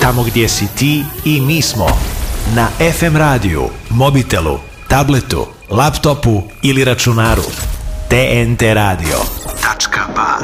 Tamo gdje si ti i mi smo. Na FM radiju, mobitelu, tabletu, laptopu ili računaru. TNT radio.ba